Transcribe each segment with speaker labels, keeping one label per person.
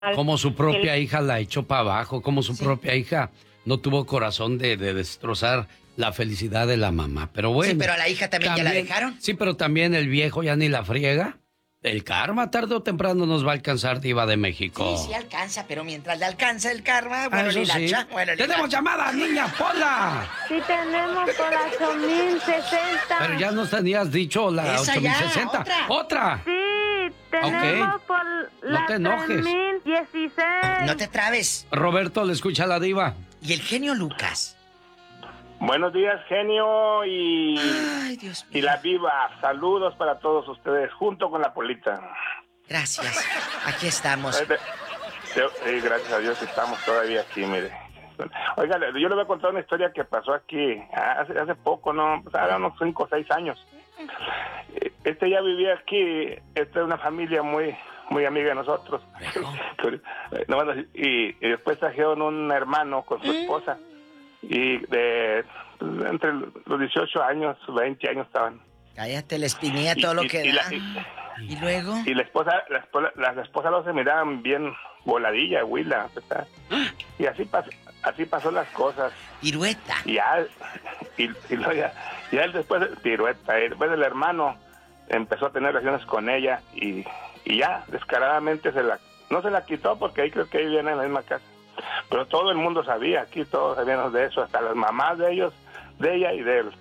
Speaker 1: Como su propia
Speaker 2: el-
Speaker 1: hija la echó para abajo, como su propia hija no tuvo corazón de destrozar la felicidad de la mamá. Pero bueno.
Speaker 3: Sí, pero a la hija también ya la dejaron.
Speaker 1: Sí, pero también el viejo ya ni la friega. El karma tarde o temprano nos va a alcanzar, Diva de México.
Speaker 3: Sí, sí alcanza, pero mientras le alcanza el karma, bueno,
Speaker 1: Eso
Speaker 3: ni la
Speaker 1: sí.
Speaker 3: hacha, bueno, ni la
Speaker 1: ¡Tenemos
Speaker 3: hacha.
Speaker 1: llamada, niña Pola!
Speaker 2: Sí, tenemos por la 8060.
Speaker 1: Pero ya nos tenías dicho la
Speaker 3: Esa ya,
Speaker 1: 8060.
Speaker 3: otra.
Speaker 2: Sí, tenemos
Speaker 1: Ok.
Speaker 2: por la
Speaker 1: No te enojes.
Speaker 2: 3016.
Speaker 3: No te trabes.
Speaker 1: Roberto, le escucha a la Diva.
Speaker 3: Y el genio Lucas.
Speaker 4: Buenos días, genio
Speaker 3: Ay, Dios mío.
Speaker 4: y la Viva. Saludos para todos ustedes, junto con la Polita.
Speaker 3: Gracias. Aquí estamos.
Speaker 4: Gracias a Dios estamos todavía aquí, mire. Oiga, yo le voy a contar una historia que pasó aquí hace poco, ¿no? Pues, hace unos 5 o 6 años. Ya vivía aquí, esta es una familia muy amiga de nosotros. Y después trajeron un hermano con su esposa. Y entre los 18 años, 20 años estaban.
Speaker 3: Cállate, la espinilla, todo lo que da. ¿Y luego?
Speaker 4: Y la esposa los se miraban bien voladilla, huila. ¿Verdad? Y así pasó las cosas.
Speaker 3: Pirueta.
Speaker 4: Y luego ya él después, pirueta, después el hermano empezó a tener relaciones con ella y ya descaradamente no se la quitó porque ahí creo que vivían en la misma casa. Pero todo el mundo sabía, aquí todos sabíamos de eso, hasta las mamás de ellos, de ella y de él.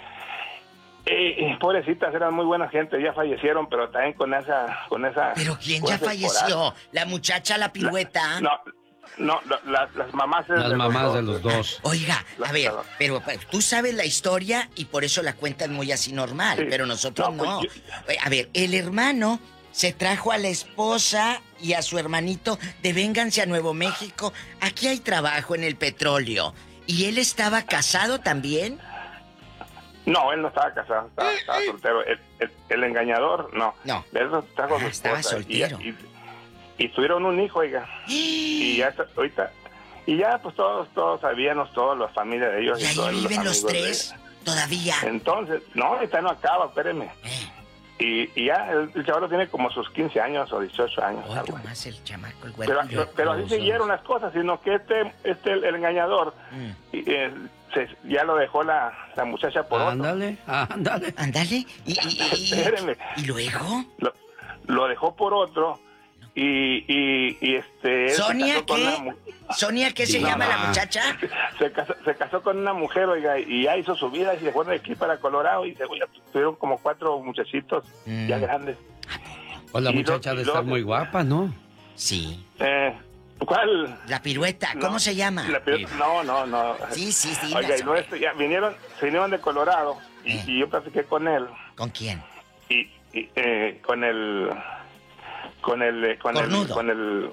Speaker 4: Y pobrecitas, eran muy buena gente, ya fallecieron, pero también con esa.
Speaker 3: ¿Pero quién
Speaker 4: con
Speaker 3: ya
Speaker 4: ese
Speaker 3: falleció?
Speaker 4: coraje.
Speaker 3: ¿La muchacha, la pirueta?
Speaker 4: Las mamás.
Speaker 1: Las mamás de los dos.
Speaker 3: Oiga, a ver, pero tú sabes la historia y por eso la cuentan muy así normal,
Speaker 4: Sí.
Speaker 3: pero nosotros no.
Speaker 4: Pues
Speaker 3: A ver, el hermano se trajo a la esposa y a su hermanito de vénganse a Nuevo México. Aquí hay trabajo en el petróleo. ¿Y él estaba casado también?
Speaker 4: No, él no estaba casado, estaba soltero. El engañador, no.
Speaker 3: No.
Speaker 4: Él trajo a su
Speaker 3: estaba
Speaker 4: esposa
Speaker 3: soltero.
Speaker 4: Y tuvieron un hijo, oiga. Y ya ahorita. Y ya, pues todos sabíamos, toda la familia de ellos.
Speaker 3: ¿Y ahí
Speaker 4: todos
Speaker 3: viven los
Speaker 4: amigos de
Speaker 3: tres?
Speaker 4: ella.
Speaker 3: ¿Todavía?
Speaker 4: Entonces, no, ahorita no acaba, espéreme. Y ya, el chaval tiene como sus 15 años o 18 años.
Speaker 3: Otro
Speaker 4: algo.
Speaker 3: más el chamaco, el güero.
Speaker 4: Pero así siguieron las cosas, sino que el engañador ya lo dejó la muchacha por otro.
Speaker 1: Ándale.
Speaker 3: Ándale.
Speaker 4: Espérenme.
Speaker 3: ¿Y luego?
Speaker 4: Lo dejó por otro él
Speaker 3: ¿Sonia
Speaker 4: se casó con
Speaker 3: qué? ¿Sonia qué se llama la muchacha?
Speaker 4: Se casó con una mujer, oiga, y ya hizo su vida y se fueron de aquí para Colorado y ya tuvieron como 4 muchachitos ya grandes.
Speaker 1: Pues la
Speaker 4: Y
Speaker 1: muchacha
Speaker 4: lo-
Speaker 1: de
Speaker 4: y lo-
Speaker 1: estar muy guapa, ¿no?
Speaker 3: Sí.
Speaker 4: ¿Cuál?
Speaker 3: La pirueta, ¿cómo
Speaker 4: No,
Speaker 3: se llama?
Speaker 4: No.
Speaker 3: Sí,
Speaker 4: Oiga,
Speaker 3: la
Speaker 4: y no, ya se vinieron de Colorado y yo platiqué con él.
Speaker 3: ¿Con quién?
Speaker 4: Con el
Speaker 3: Cornudo.
Speaker 4: el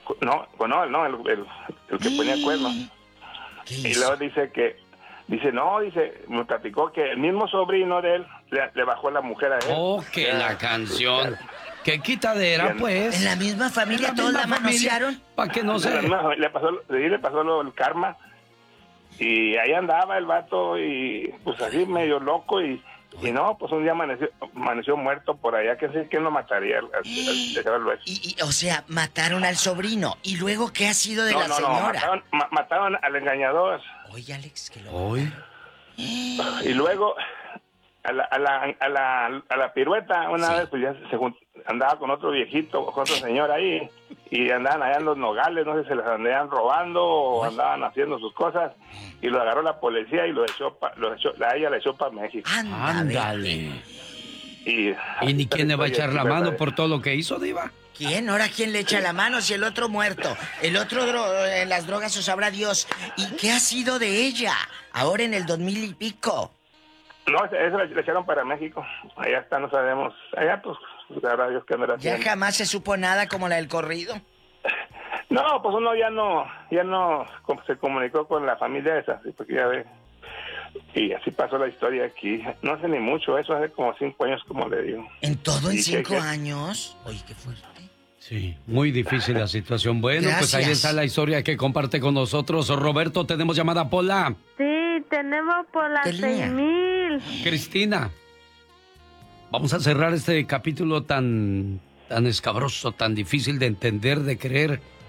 Speaker 4: que ponía cuernos. Y luego me platicó que el mismo sobrino de él le bajó la mujer a él.
Speaker 1: Oh, que la canción. Qué quitadera, pues.
Speaker 3: ¿En la misma familia todos la manosearon?
Speaker 1: Para que no se...
Speaker 4: Le pasó el karma. Y ahí andaba el vato y pues así medio loco y no, pues un día amaneció muerto por allá, que sé quién lo mataría
Speaker 3: O sea, mataron al sobrino. ¿Y luego qué ha sido de la señora?
Speaker 4: Mataron al engañador.
Speaker 3: Oye, Alex, que lo...
Speaker 1: Hoy.
Speaker 4: Y luego a la pirueta una vez pues ya andaba con otro viejito, con otro señor ahí y andaban allá en los nogales, no sé si se les andaban robando o andaban haciendo sus cosas y lo agarró la policía y ella le echó para México.
Speaker 1: Ándale.
Speaker 4: Y
Speaker 1: ni quién le va a echar la mano por todo lo que hizo, Diva.
Speaker 3: ¿Quién? ¿Ahora quién le echa la mano si el otro muerto? El otro en las drogas o sabrá Dios. ¿Y qué ha sido de ella? Ahora en el 2000 y pico.
Speaker 4: No, eso le echaron para México. Allá está, no sabemos. Allá pues, sabrá Dios qué andará
Speaker 3: Ya
Speaker 4: haciendo.
Speaker 3: jamás se supo nada como la del corrido.
Speaker 4: No, pues uno ya no se comunicó con la familia esa, porque ya ve. Y así pasó la historia aquí. No hace ni mucho, eso hace como 5 años, como le digo.
Speaker 3: ¿En todo en
Speaker 4: Y
Speaker 3: 5
Speaker 4: que-
Speaker 3: años? Oye, qué fuerte.
Speaker 1: Sí, muy difícil la situación. Bueno, pues ahí
Speaker 3: Gracias.
Speaker 1: está la historia que comparte con nosotros. Roberto, tenemos llamada Pola.
Speaker 2: Sí, tenemos por la
Speaker 3: ¿Qué línea?
Speaker 2: 6000.
Speaker 1: Cristina. Vamos a cerrar este capítulo tan escabroso, tan difícil de entender, de creer.